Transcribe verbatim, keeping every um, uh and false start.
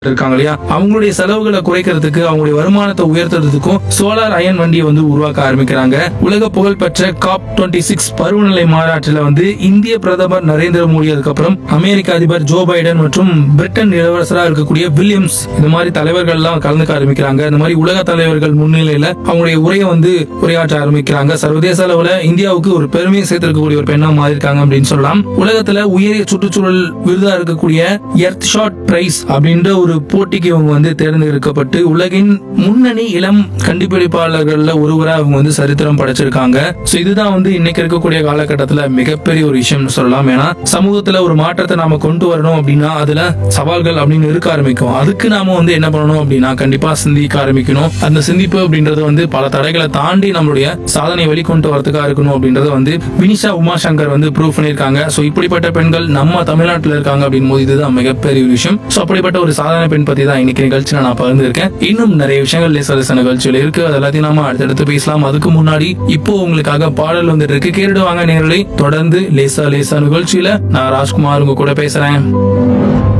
இருக்காங்க இல்லையா, அவங்களுடைய செலவுகளை குறைக்கிறதுக்கு அவங்களுடைய வருமானத்தை உயர்த்துறதுக்கும் சோலார் அயன் வண்டியை வந்து உருவாக்க ஆரம்பிக்கிறாங்க. உலக புகழ்பெற்ற காப் டுவெண்ட்டி சிக்ஸ் பருவநிலை மாநாட்டில் வந்து இந்திய பிரதமர் நரேந்திர மோடி, அதுக்கப்புறம் அமெரிக்க அதிபர் ஜோ பைடன் மற்றும் பிரிட்டன் இளவரசராக இருக்கக்கூடிய வில்லியம்ஸ், இந்த மாதிரி தலைவர்கள் எல்லாம் கலந்துக்க ஆரம்பிக்கிறாங்க. இந்த மாதிரி உலக தலைவர்கள் முன்னிலையில அவங்களுடைய உரையை வந்து உரையாற்ற ஆரம்பிக்கிறாங்க. சர்வதேச அளவுல இந்தியாவுக்கு ஒரு பெருமையை சேர்த்திருக்கக்கூடிய ஒரு பெண்ணா மாறி இருக்காங்க அப்படின்னு சொல்லலாம். உலகத்துல உயரிய சுற்றுச்சூழல் விருதா இருக்கக்கூடிய எர்த் ஷாட் பிரைஸ் அப்படின்ற ஒரு போட்டிக்கு இவங்க வந்து தேர்ந்தெடுக்கப்பட்டு உலகின் முன்னணி இளம் கண்டுபிடிப்பாளர்கள்ல ஒருவரா அவங்க வந்து சரித்திரம் படைச்சிருக்காங்க. சோ இதுதான் வந்து இன்னைக்கு இருக்கக்கூடிய காலகட்டத்துல மிகப்பெரிய ஒரு விஷயம் சொல்லலாம். ஏன்னா சமூகத்துல ஒரு மாற்றத்தை நாம கொண்டு வரணும் அப்படின்னா அதுல சவால்கள் அப்படின்னு இருக்க ஆரம்பிக்கும். அதுக்கு நாம வந்து என்ன பண்ணணும் அப்படின்னா கண்டிப்பா சிந்திக்க ஆரம்பிக்கணும். அந்த சிந்திப்பு அப்படின்றது வந்து பல தடைகளை தாண்டி நம்மளுடைய சாதனை வெளிக்கொண்டு வரதுக்காக இருக்கணும் அப்படின்றத வந்து வினிஷா உமாசங்கர் வந்து ப்ரூவ் பண்ணிருக்காங்க. சோ இப்படிப்பட்ட பெண்கள் நம்ம தமிழ்நாட்டில் இருக்காங்க அப்படின் போது இதுதான் மிகப்பெரிய ஒரு விஷயம். சோ அப்படிப்பட்ட ஒரு சாதனை பெண் பத்தி தான் இன்னைக்கு நிகழ்ச்சியில நான் பகிர்ந்து இருக்கேன். இன்னும் நிறைய விஷயங்கள் லேசா லேசா நிகழ்ச்சியில இருக்கு. அது எல்லாத்தையும் நாம அடுத்தடுத்து பேசலாம். அதுக்கு முன்னாடி இப்போ உங்களுக்காக பாடல் வந்துட்டு இருக்கு, கேட்டுட்டு வாங்க நேயர்களே. தொடர்ந்து லேசா லேசா நிகழ்ச்சியில நான் ராஜ்குமார் உங்க கூட பேசுறேன்.